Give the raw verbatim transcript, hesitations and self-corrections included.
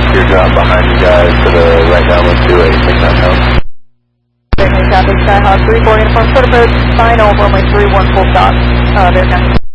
teardrop behind you guys to the right downwind two eight six nine nine. Bear County Skyhawk three four uniform, set approach, final, runway three one full stop, uh, Bear County.